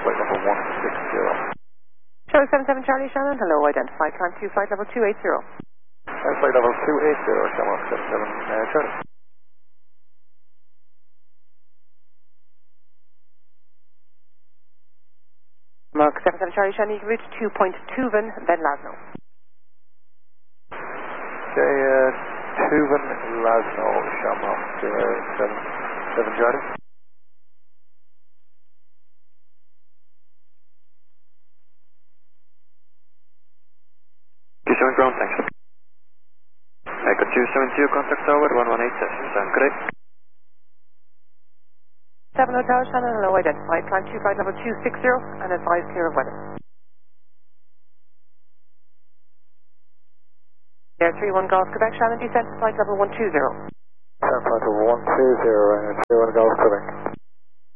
flight level 160. Charlie 77 Charlie Shannon, hello, identify climb 2 flight level 280. Flight level 280, Shamrock 77 Charlie. Mark 77 Charlie Shannon, you can reach 2.2 then Lasno. Okay, Tuvan Lasno, Shamrock 77 Charlie. Showing ground, thanks. Echo 272, contact tower 118 session, sound correct. 7 Hotel Shannon, hello, identify climb 2 flight level 260 and advise clear of weather. Air 31 Golf Quebec Shannon, descent to flight level 120. Flight level 120, and 31 Golf Quebec.